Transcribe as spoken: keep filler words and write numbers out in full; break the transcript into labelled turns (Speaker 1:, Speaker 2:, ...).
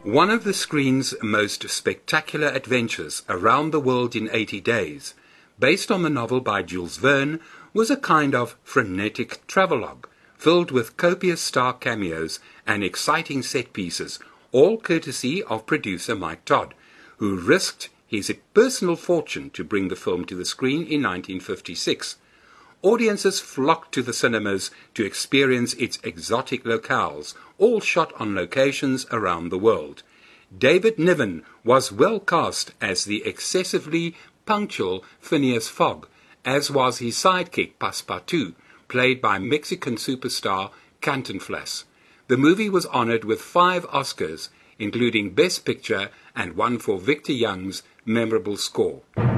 Speaker 1: One of the screen's most spectacular adventures, Around the World in eighty days, based on the novel by Jules Verne, was a kind of frenetic travelogue, filled with copious star cameos and exciting set pieces, all courtesy of producer Mike Todd, who risked his personal fortune to bring the film to the screen in nineteen fifty-six. Audiences flocked to the cinemas to experience its exotic locales, all shot on locations around the world. David Niven was well cast as the excessively punctual Phineas Fogg, as was his sidekick Passepartout, played by Mexican superstar Cantinflas. The movie was honored with five Oscars, including Best Picture and one for Victor Young's memorable score.